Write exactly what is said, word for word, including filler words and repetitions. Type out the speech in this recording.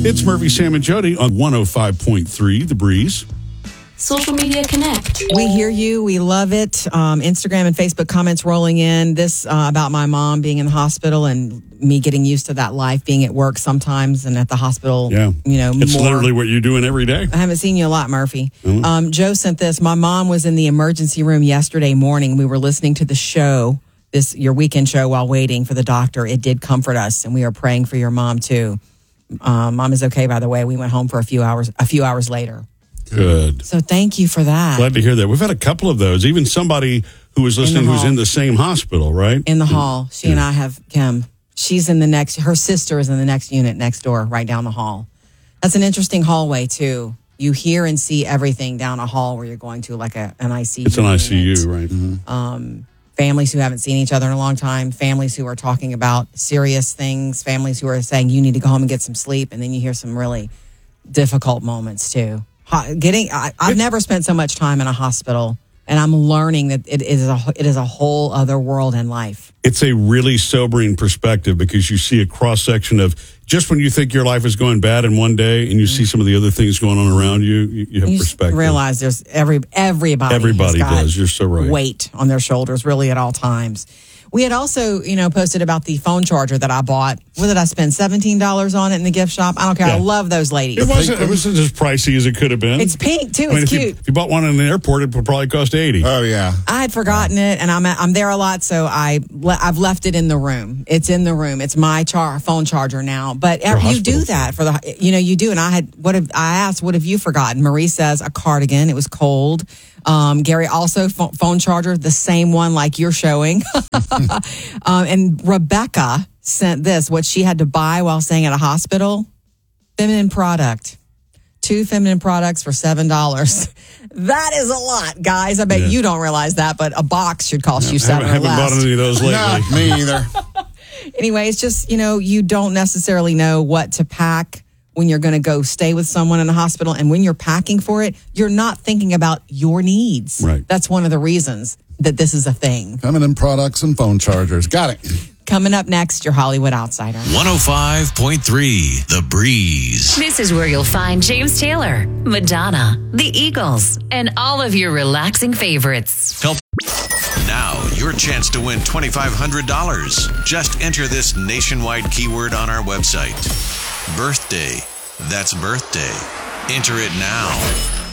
It's Murphy, Sam, and Jody on one oh five point three The Breeze. Social Media Connect. We hear you. We love it. Um, Instagram and Facebook comments rolling in. This uh, about my mom being in the hospital and me getting used to that life, being at work sometimes and at the hospital. Yeah. You know, It's more. literally what you're doing every day. I haven't seen you a lot, Murphy. Mm-hmm. Um, Joe sent this. My mom was in the emergency room yesterday morning. We were listening to the show, this your weekend show, while waiting for the doctor. It did comfort us, and we are praying for your mom too. Um, mom is okay, by the way. We went home for a few hours. A few hours later. Good. So thank you for that. Glad to hear that. We've had a couple of those. Even somebody who was listening who's hall. in the same hospital, right? In the hall. She and I have Kim. She's in the next, her sister is in the next unit next door, right down the hall. That's an interesting hallway, too. You hear and see everything down a hall where you're going to, like a, an I C U. It's an I C U, unit. right? Mm-hmm. Um, families who haven't seen each other in a long time, families who are talking about serious things, families who are saying you need to go home and get some sleep, and then you hear some really difficult moments, too. Ho- Getting, I, I've never spent so much time in a hospital, and I'm learning that it is a it is a whole other world in life. It's a really sobering perspective because you see a cross section of just when you think your life is going bad in one day, and you see some of the other things going on around you, you, you have You perspective. realize there's every everybody. Everybody has got does. You're so right. Weight on their shoulders, really, at all times. We had also, you know, posted about the phone charger that I bought. What did I spend? seventeen dollars on it in the gift shop? I don't care. Yeah. I love those ladies. It wasn't, it wasn't as pricey as it could have been. It's pink, too. I mean, It's if cute. You, if you bought one in the airport, it would probably cost eighty. Oh, yeah. I had forgotten it, and I'm I'm there a lot, so I le- I've left it in the room. It's in the room. It's my char- phone charger now. But For you do hospital. that for the you know you do. And I had what have I asked? What have you forgotten? Marie says a cardigan. It was cold. Um, Gary also ph- phone charger, the same one like you're showing. um, and Rebecca sent this what she had to buy while staying at a hospital: feminine product. Two feminine products for seven dollars. That is a lot, guys. I bet Yeah. you don't realize that, but a box should cost you I seven haven't, or haven't less. bought any of those lately. No, me either. Anyway, it's just, you know, you don't necessarily know what to pack when you're going to go stay with someone in a hospital. And when you're packing for it, you're not thinking about your needs. Right. That's one of the reasons that this is a thing. Feminine products and phone chargers. Got it. Coming up next, your Hollywood Outsider. one oh five point three The Breeze. This is where you'll find James Taylor, Madonna, the Eagles, and all of your relaxing favorites. Help. Now, your chance to win twenty-five hundred dollars. Just enter this nationwide keyword on our website. Birthday. That's birthday. Enter it now.